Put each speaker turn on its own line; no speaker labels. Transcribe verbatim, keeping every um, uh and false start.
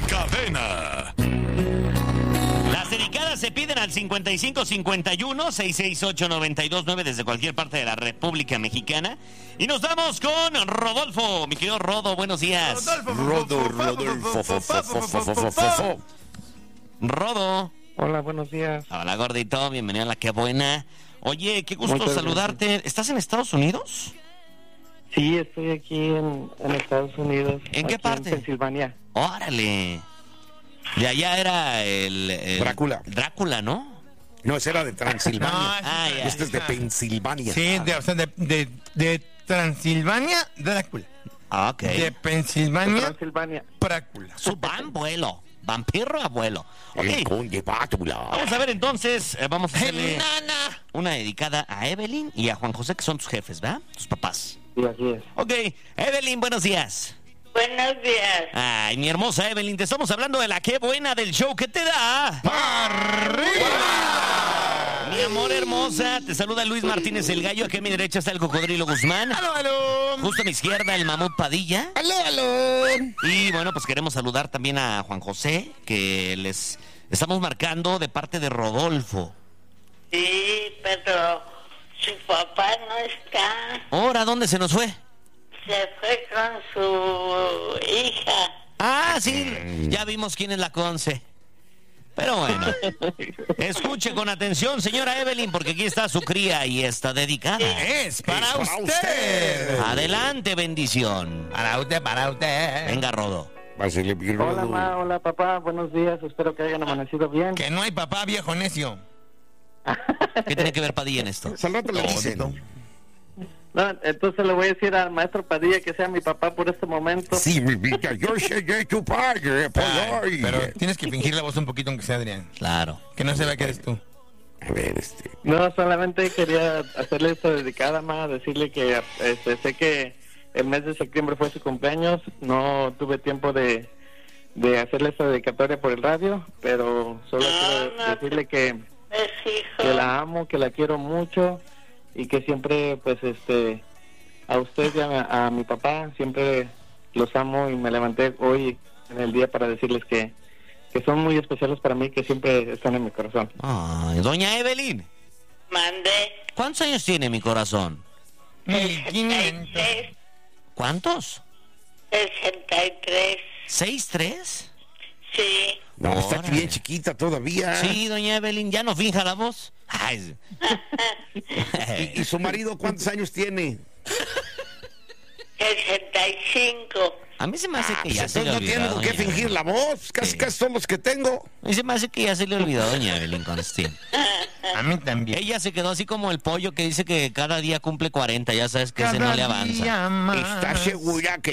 cadena.
Las dedicadas se piden al cincuenta y cinco cincuenta y uno, seiscientos sesenta y ocho, noventa y dos nueve desde cualquier parte de la República Mexicana. Y nos vamos con Rodolfo. Mi querido Rodo, buenos días.
Rodo, Rodolfo, fo, fo, fo, fo, fo, fo, fo.
Rodo.
Hola, buenos días.
Hola, gordito. Bienvenido a La Qué Buena. Oye, qué gusto
Muchas
saludarte.
gracias.
¿Estás en Estados Unidos?
Sí, estoy aquí en, en Estados Unidos.
¿En qué
aquí
parte?
En Pensilvania.
Órale. De allá era el, el-
Drácula.
Drácula, ¿no?
No, ese era de Transilvania.
No,
Ah, ya.
Este es de Pensilvania.
Sí, de, o sea, de, de, de Transilvania, Drácula.
Ah, ok.
De
De
Pensilvania,
Transilvania.
Drácula.
Su van vuelo. Vampiro abuelo. Ok.
El conde Bátula.
Vamos a ver entonces, eh, vamos a hacerle
Nana.
una dedicada a Evelyn y a Juan José, que son tus jefes, ¿verdad? Tus papás.
Sí, así es.
Ok, Evelyn, buenos días.
Buenos días.
Ay, mi hermosa Evelyn, te estamos hablando de la Qué Buena del show que te da. Mi amor hermosa, te saluda Luis Martínez el Gallo. Aquí a mi derecha está el Cocodrilo Guzmán.
Aló, aló.
Justo a mi izquierda el Mamut Padilla.
Aló, aló.
Y bueno, pues queremos saludar también a Juan José, que les estamos marcando de parte de Rodolfo.
Sí, pero su papá no está.
Ahora, ¿dónde se nos fue?
Se fue con su hija.
Ah, sí, ya vimos quién es la Conce. Pero bueno, escuche con atención, señora Evelyn, porque aquí está su cría y está dedicada.
Es para,
Es para
usted.
usted.
Adelante, bendición.
Para usted, para usted.
Venga, Rodo.
Pásale, mi
Hola,
Rodo.
ma, hola, papá. Buenos días. Espero que hayan amanecido bien.
Que no hay papá, viejo necio.
¿Qué tiene que ver Padilla en esto?
Al rato le dicen.
No, entonces le voy a decir al maestro Padilla que sea mi papá por este momento.
Sí, mi vida, yo soy tu padre, por
Ay,
hoy.
pero tienes que fingir la voz un poquito, aunque sea Adrián.
Claro.
Que no se vea que eres tú.
A ver, este...
No, solamente quería hacerle esta dedicada, ma, decirle que este, sé que el mes de septiembre fue su cumpleaños. No tuve tiempo de, de hacerle esta dedicatoria por el radio, pero solo
No,
quiero
no.
decirle que...
Es hijo.
que la amo, que la quiero mucho y que siempre, pues, este, a usted y a, a mi papá, siempre los amo y me levanté hoy en el día para decirles que, que son muy especiales para mí, que siempre están en mi corazón.
Ay, doña Evelyn,
Mandé.
¿cuántos años tiene mi corazón?
Mil quinientos.
sesenta y tres.
¿Cuántos?
sesenta y tres.
¿Seis, tres?
Sí.
No, está
Órale.
bien chiquita todavía.
Sí, doña Evelyn, ya no finja la voz. Ay.
¿Y, y su marido cuántos años tiene?
sesenta y cinco.
A mí se me hace
Ah,
que
pues
ya se le
entonces no
olvidó.
tiene por qué
doña
fingir
Evelyn.
la voz. Casi,
Sí.
casi son los que tengo.
A mí se me hace que ya se le olvidó, doña Evelyn Constín.
A mí también.
Ella se quedó así como el pollo que dice que cada día cumple cuarenta, ya sabes que ese no le
Cada
avanza.
día más.
¿Está segura que